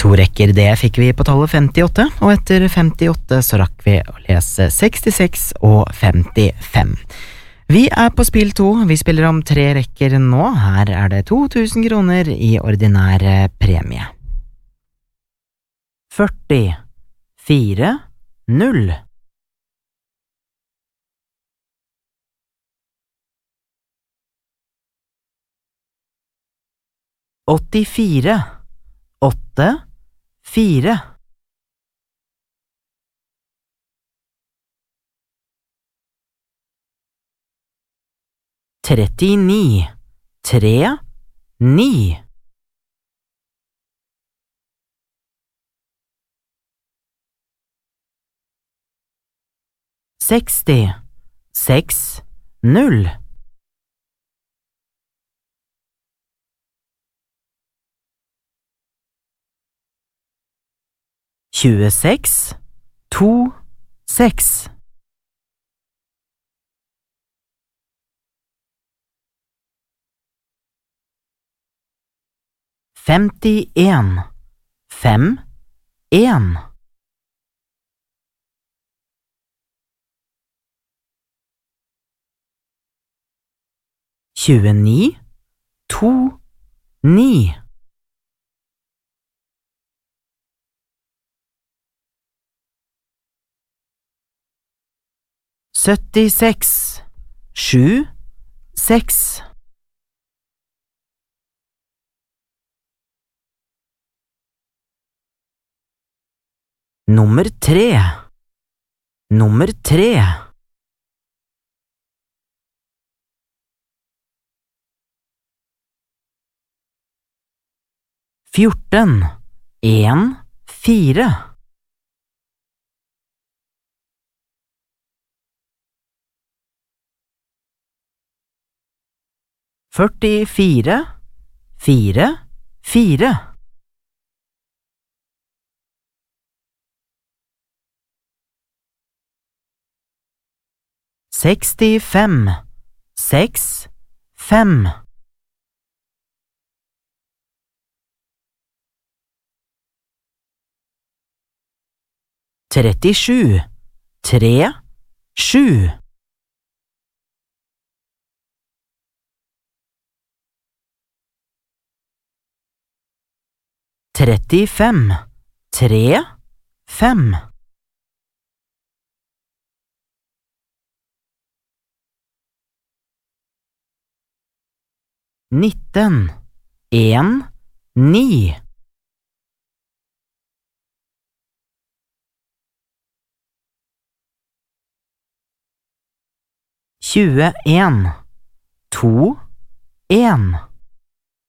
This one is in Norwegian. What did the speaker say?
To rekker det fikk vi på tallet 58, og etter 58 så rakk vi å lese 66 og 55. Vi på spill 2, vi spiller om 3 rekker nå, her det 2000 kroner i ordinær premie. 40, 4, 0. 84, 8, 4. 39, 3, 9. 60, 6, 0. 26, 2, 6. 51, 5, 1. 29, 2, 9. 76, 7, 6. 3, 3. 14, 1, 4. 44, 4, 4. 65, 6, 5. 37, 3, 7. 35, 3, 5. 19, 1, 9. 21, 2, 1.